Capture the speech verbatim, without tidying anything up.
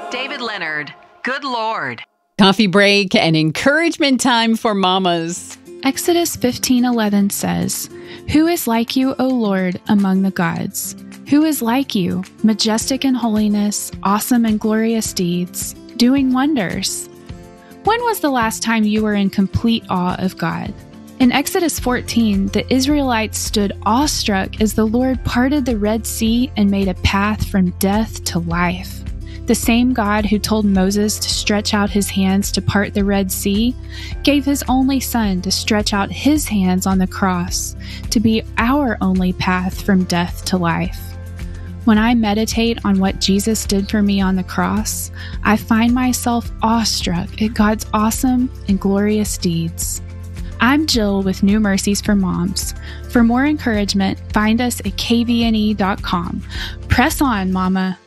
David Leonard, good Lord. Coffee break and encouragement time for mamas. Exodus fifteen eleven says, "Who is like you, O Lord, among the gods? Who is like you, majestic in holiness, awesome in glorious deeds, doing wonders?" When was the last time you were in complete awe of God? In Exodus fourteen, the Israelites stood awestruck as the Lord parted the Red Sea and made a path from death to life. The same God who told Moses to stretch out his hands to part the Red Sea gave his only Son to stretch out his hands on the cross to be our only path from death to life. When I meditate on what Jesus did for me on the cross, I find myself awestruck at God's awesome and glorious deeds. I'm Jill with New Mercies for Moms. For more encouragement, find us at k v n e dot com. Press on, Mama.